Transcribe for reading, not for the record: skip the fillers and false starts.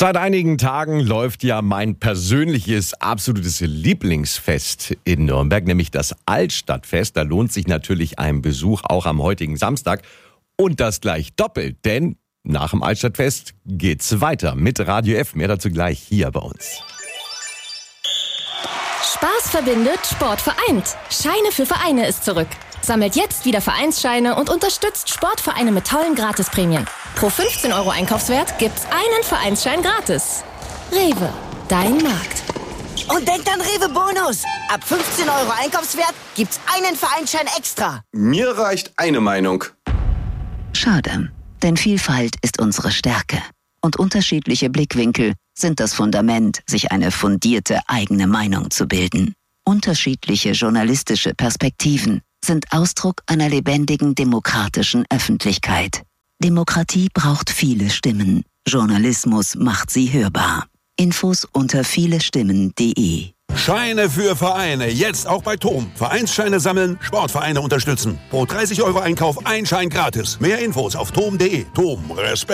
Seit einigen Tagen läuft ja mein persönliches absolutes Lieblingsfest in Nürnberg, nämlich das Altstadtfest. Da lohnt sich natürlich ein Besuch auch am heutigen Samstag. Und das gleich doppelt, denn nach dem Altstadtfest geht's weiter mit Radio F. Mehr dazu gleich hier bei uns. Spaß verbindet, Sport vereint. Scheine für Vereine ist zurück. Sammelt jetzt wieder Vereinsscheine und unterstützt Sportvereine mit tollen Gratisprämien. Pro 15 € Einkaufswert gibt's einen Vereinsschein gratis. Rewe, dein Markt. Und denkt an Rewe Bonus. Ab 15 € Einkaufswert gibt's einen Vereinsschein extra. Mir reicht eine Meinung. Schade, denn Vielfalt ist unsere Stärke. Und unterschiedliche Blickwinkel sind das Fundament, sich eine fundierte eigene Meinung zu bilden. Unterschiedliche journalistische Perspektiven sind Ausdruck einer lebendigen demokratischen Öffentlichkeit. Demokratie braucht viele Stimmen. Journalismus macht sie hörbar. Infos unter vielestimmen.de. Scheine für Vereine, jetzt auch bei TOM. Vereinsscheine sammeln, Sportvereine unterstützen. Pro 30 € Einkauf ein Schein gratis. Mehr Infos auf tom.de. TOM, Respekt.